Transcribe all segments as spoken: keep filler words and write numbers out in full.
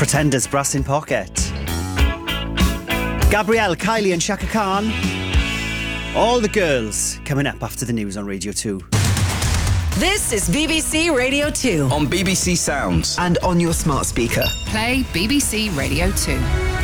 Pretenders Brass in Pocket. Gabrielle, Kylie and Shaka Khan. All the girls coming up after the news on Radio two. This is B B C Radio two. On B B C Sounds. And on your smart speaker. Play B B C Radio two.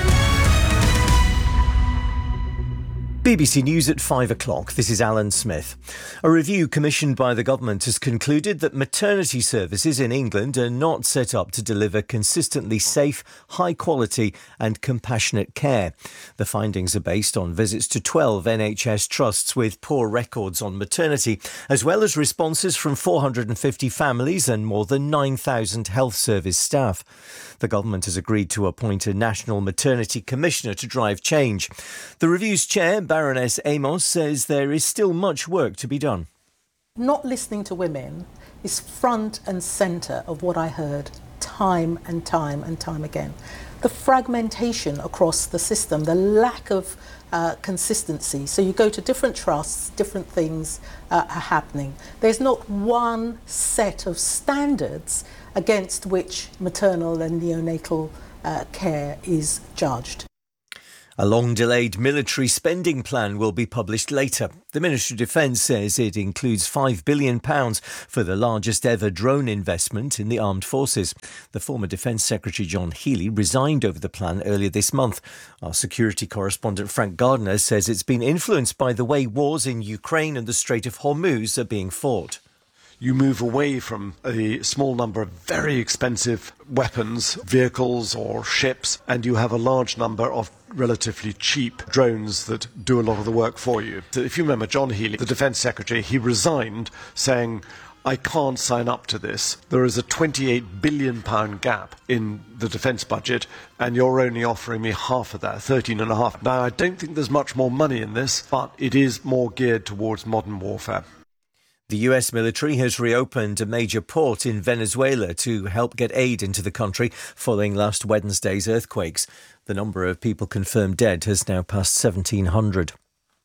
B B C News at five o'clock. This is Alan Smith. A review commissioned by the government has concluded that maternity services in England are not set up to deliver consistently safe, high quality and compassionate care. The findings are based on visits to twelve N H S trusts with poor records on maternity, as well as responses from four hundred fifty families and more than nine thousand health service staff. The government has agreed to appoint a National Maternity Commissioner to drive change. The review's chair, Baroness Amos, says there is still much work to be done. Not listening to women is front and centre of what I heard time and time and time again. The fragmentation across the system, the lack of uh, consistency. So you go to different trusts, different things uh, are happening. There's not one set of standards against which maternal and neonatal uh, care is judged. A long-delayed military spending plan will be published later. The Ministry of Defence says it includes five billion pounds for the largest ever drone investment in the armed forces. The former Defence Secretary John Healey resigned over the plan earlier this month. Our security correspondent Frank Gardner says it's been influenced by the way wars in Ukraine and the Strait of Hormuz are being fought. You move away from a small number of very expensive weapons, vehicles or ships, and you have a large number of relatively cheap drones that do a lot of the work for you. So if you remember John Healey, the Defence Secretary, he resigned saying, I can't sign up to this. There is a twenty-eight billion pounds gap in the defence budget and you're only offering me half of that, thirteen and a half. Now, I don't think there's much more money in this, but it is more geared towards modern warfare. The U S military has reopened a major port in Venezuela to help get aid into the country following last Wednesday's earthquakes. The number of people confirmed dead has now passed seventeen hundred.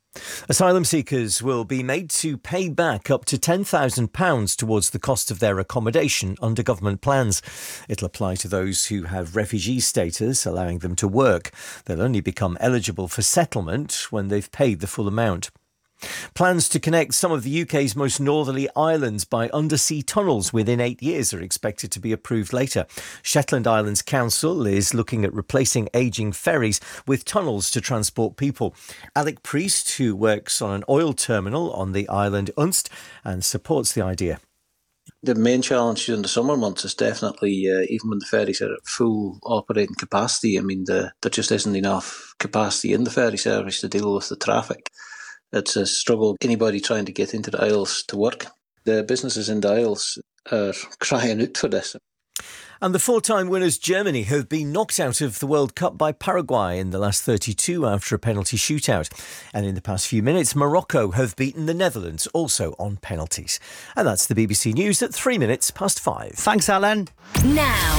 Asylum seekers will be made to pay back up to ten thousand pounds towards the cost of their accommodation under government plans. It'll apply to those who have refugee status, allowing them to work. They'll only become eligible for settlement when they've paid the full amount. Plans to connect some of the U K's most northerly islands by undersea tunnels within eight years are expected to be approved later. Shetland Islands Council is looking at replacing ageing ferries with tunnels to transport people. Alec Priest, who works on an oil terminal on the island Unst and supports the idea. The main challenge during the summer months is definitely, uh, even when the ferries are at full operating capacity, I mean, the, there just isn't enough capacity in the ferry service to deal with the traffic. It's a struggle, anybody trying to get into the Isles to work. The businesses in the Isles are crying out for this. And the four-time winners Germany have been knocked out of the World Cup by Paraguay in the last thirty-two after a penalty shootout. And in the past few minutes, Morocco have beaten the Netherlands, also on penalties. And that's the B B C News at three minutes past five. Thanks, Alan. Now.